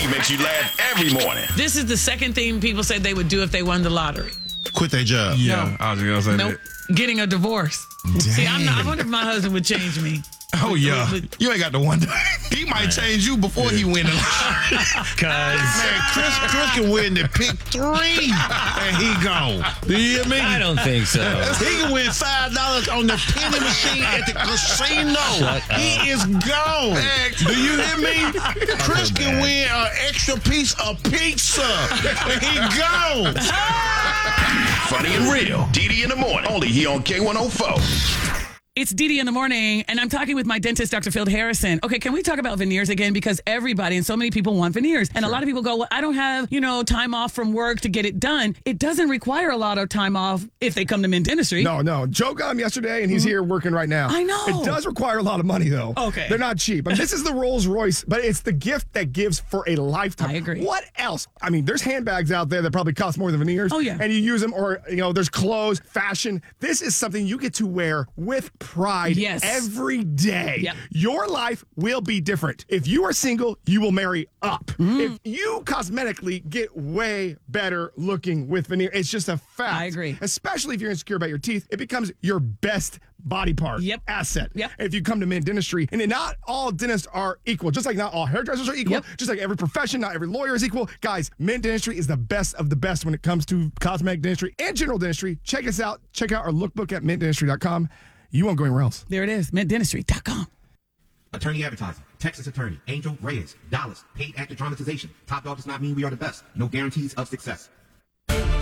makes you laugh every morning. This is the second thing people said they would do if they won the lottery. Quit their job. Yeah, I was going to say Nope. Getting a divorce. See, I wonder if my husband would change me. that. Oh, yeah. You ain't got to wonder. He might change you before he win the lottery. Man, Chris can win the pick 3 and he gone. Do you hear me? I don't think so. He can win $5 on the penny machine at the casino. He is gone. Do you hear me? Chris can win an extra piece of pizza and he gone. Funny and real. Didi in the morning. Only here on K104. It's Didi in the morning, and I'm talking with my dentist, Dr. Phil Harrison. Okay, can we talk about veneers again? Because everybody and so many people want veneers. And a lot of people go, well, I don't have, time off from work to get it done. It doesn't require a lot of time off if they come to Mint Dentistry. No. Joe got him yesterday, and he's here working right now. I know. It does require a lot of money, though. Okay. They're not cheap. I mean, this is the Rolls Royce, but it's the gift that gives for a lifetime. I agree. What else? I mean, there's handbags out there that probably cost more than veneers. Oh, yeah. And you use them, or, there's clothes, fashion. This is something you get to wear with pride. Yes. Every day. Yep. Your life will be different. If you are single, you will marry up. If you cosmetically get way better looking with veneer, it's just a fact. I agree. Especially if you're insecure about your teeth, it becomes your best body part, asset. Yep. If you come to Mint Dentistry, and not all dentists are equal, just like not all hairdressers are equal, just like every profession, not every lawyer is equal. Guys, Mint Dentistry is the best of the best when it comes to cosmetic dentistry and general dentistry. Check us out. Check out our lookbook at mintdentistry.com. You won't go anywhere else. There it is, mintdentistry.com. Attorney advertising. Texas attorney. Angel Reyes. Dallas. Paid actor dramatization. Top dog does not mean we are the best. No guarantees of success.